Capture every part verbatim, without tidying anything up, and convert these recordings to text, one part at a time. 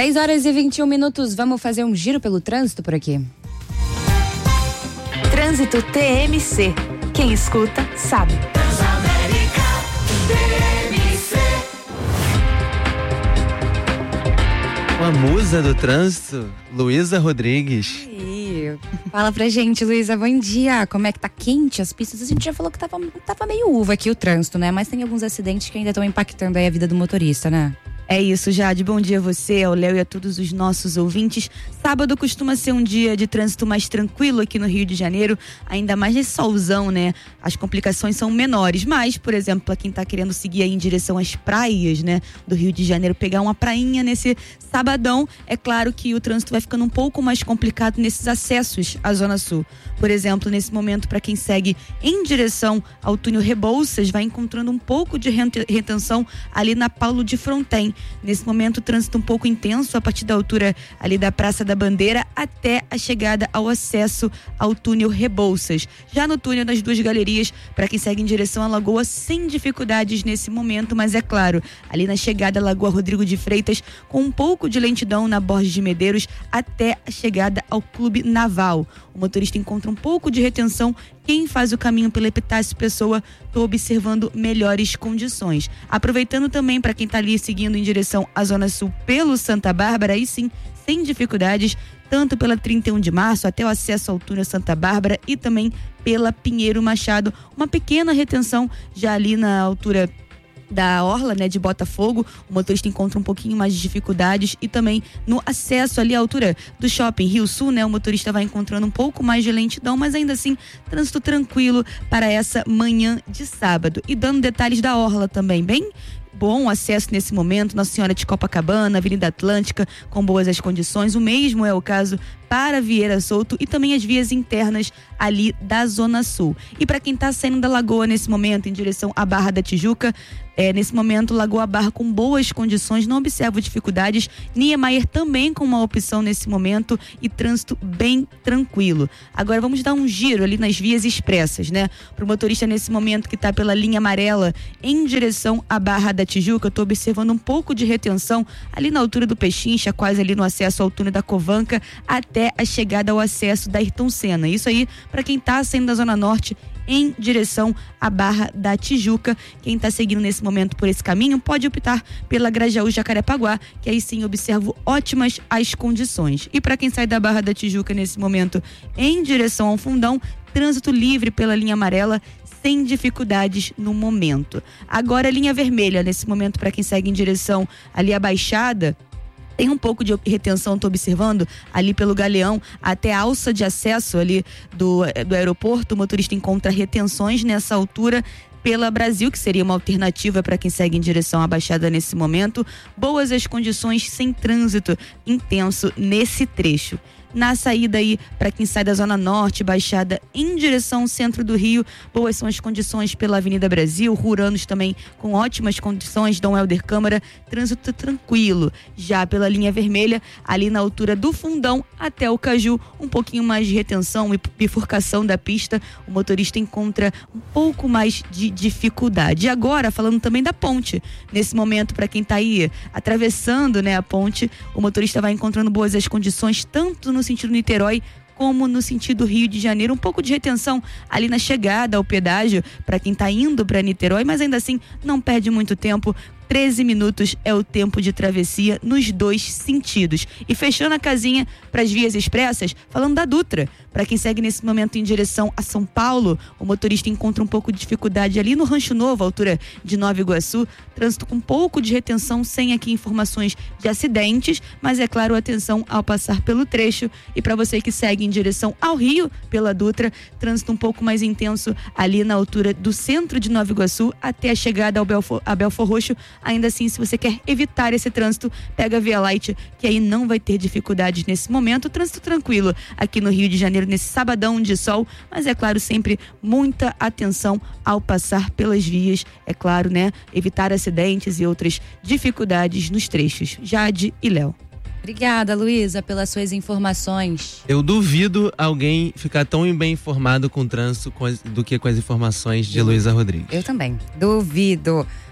dez horas e vinte e um minutos, vamos fazer um giro pelo trânsito por aqui. Trânsito T M C. Quem escuta, sabe. Transamérica T M C. A musa do trânsito, Luísa Rodrigues. E fala pra gente, Luísa, bom dia. Como é que tá quente as pistas? A gente já falou que tava, tava meio uva aqui o trânsito, né? Mas tem alguns acidentes que ainda estão impactando aí a vida do motorista, né? É isso, Jade. Bom dia a você, ao Léo e a todos os nossos ouvintes. Sábado costuma ser um dia de trânsito mais tranquilo aqui no Rio de Janeiro, ainda mais nesse solzão, né? As complicações são menores, mas, por exemplo, para quem tá querendo seguir aí em direção às praias, né, do Rio de Janeiro, pegar uma prainha nesse sabadão, é claro que o trânsito vai ficando um pouco mais complicado nesses acessos à Zona Sul. Por exemplo, nesse momento, para quem segue em direção ao túnel Rebouças, vai encontrando um pouco de retenção ali na Paulo de Fronten. Nesse momento, o trânsito um pouco intenso a partir da altura ali da Praça da Bandeira até a chegada ao acesso ao túnel Rebouças. Já no túnel das duas galerias, para quem segue em direção à Lagoa, sem dificuldades nesse momento, mas é claro, ali na chegada à Lagoa Rodrigo de Freitas, com um pouco de lentidão na Borges de Medeiros até a chegada ao Clube Naval. O motorista encontra um pouco de retenção. Quem faz o caminho pela Epitácio Pessoa, estou observando melhores condições. Aproveitando também para quem está ali seguindo em direção à Zona Sul pelo Santa Bárbara, aí sim, sem dificuldades, tanto pela trinta e um de março até o acesso ao túnel Santa Bárbara e também pela Pinheiro Machado. Uma pequena retenção já ali na altura da orla, né, de Botafogo. O motorista encontra um pouquinho mais de dificuldades e também no acesso ali à altura do shopping Rio Sul, né, o motorista vai encontrando um pouco mais de lentidão, mas ainda assim, trânsito tranquilo para essa manhã de sábado. E dando detalhes da orla também, bem bom acesso nesse momento, Nossa Senhora de Copacabana, Avenida Atlântica, com boas as condições. O mesmo é o caso para Vieira Souto e também as vias internas ali da Zona Sul. E para quem está saindo da Lagoa nesse momento, em direção à Barra da Tijuca, é, nesse momento, Lagoa Barra com boas condições, não observo dificuldades. Niemeyer também com uma opção nesse momento e trânsito bem tranquilo. Agora vamos dar um giro ali nas vias expressas, né? Para o motorista nesse momento que está pela linha amarela em direção à Barra da Tijuca, eu estou observando um pouco de retenção ali na altura do Pechincha, quase ali no acesso ao túnel da Covanca, até a chegada ao acesso da Ayrton Senna. Isso aí para quem está saindo da Zona Norte em direção à Barra da Tijuca. Quem está seguindo nesse momento por esse caminho pode optar pela Grajaú Jacarepaguá, que aí sim observo ótimas as condições. E para quem sai da Barra da Tijuca nesse momento em direção ao Fundão, trânsito livre pela linha amarela, sem dificuldades no momento. Agora, linha vermelha, nesse momento, para quem segue em direção ali à Baixada, tem um pouco de retenção, estou observando, ali pelo Galeão, até a alça de acesso ali do, do aeroporto. O motorista encontra retenções nessa altura pela Brasil, que seria uma alternativa para quem segue em direção à Baixada nesse momento. Boas as condições, sem trânsito intenso nesse trecho. Na saída aí, para quem sai da Zona Norte, Baixada, em direção ao centro do Rio, boas são as condições pela Avenida Brasil, Ruranos também com ótimas condições, Dom Helder Câmara, trânsito tranquilo. Já pela linha vermelha, ali na altura do Fundão até o Caju, um pouquinho mais de retenção e bifurcação da pista, o motorista encontra um pouco mais de dificuldade. E agora, falando também da ponte, nesse momento, para quem está aí atravessando, né, a ponte, o motorista vai encontrando boas as condições, tanto no sentido Niterói como no sentido Rio de Janeiro. Um pouco de retenção ali na chegada ao pedágio para quem está indo para Niterói, mas ainda assim não perde muito tempo. treze minutos é o tempo de travessia nos dois sentidos. E fechando a casinha para as vias expressas, falando da Dutra, para quem segue nesse momento em direção a São Paulo, o motorista encontra um pouco de dificuldade ali no Rancho Novo, altura de Nova Iguaçu, trânsito com um pouco de retenção, sem aqui informações de acidentes, mas é claro, atenção ao passar pelo trecho. E para você que segue em direção ao Rio pela Dutra, trânsito um pouco mais intenso ali na altura do centro de Nova Iguaçu até a chegada ao Belfor, a Belfor Roxo. Ainda assim, se você quer evitar esse trânsito, pega a Via Light, que aí não vai ter dificuldades nesse momento. Trânsito tranquilo aqui no Rio de Janeiro, nesse sabadão de sol, mas é claro, sempre muita atenção ao passar pelas vias, é claro, né? Evitar acidentes e outras dificuldades nos trechos. Jade e Léo. Obrigada, Luísa, pelas suas informações. Eu duvido alguém ficar tão bem informado com o trânsito do que com as informações de Luísa Rodrigues. Eu também, duvido.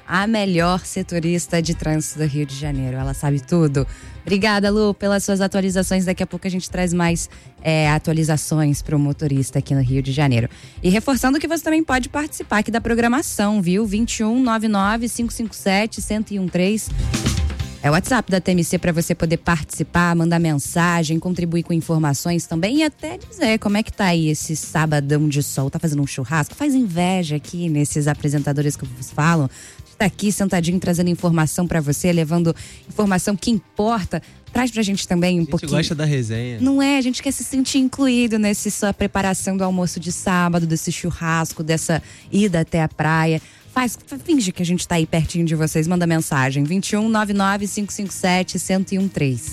a melhor setorista de trânsito do Rio de Janeiro. Ela sabe tudo. Obrigada, Lu, pelas suas atualizações. Daqui a pouco a gente traz mais é, atualizações para o motorista aqui no Rio de Janeiro. E reforçando que você também pode participar aqui da programação, viu? vinte e um, nove nove, cinco cinco sete, um zero um três. É o WhatsApp da T M C para você poder participar, mandar mensagem, contribuir com informações também e até dizer como é que tá aí esse sabadão de sol. Tá fazendo um churrasco? Faz inveja aqui nesses apresentadores que vos falam. Tá aqui sentadinho trazendo informação para você, levando informação que importa. Traz pra gente também um pouquinho. A gente gosta da resenha. Não é? A gente quer se sentir incluído nessa sua preparação do almoço de sábado, desse churrasco, dessa ida até a praia. Faz, finge que a gente tá aí pertinho de vocês. Manda mensagem. vinte e um, nove nove, cinco cinco sete, um zero um três.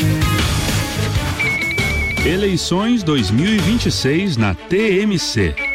Eleições dois mil e vinte e seis na T M C.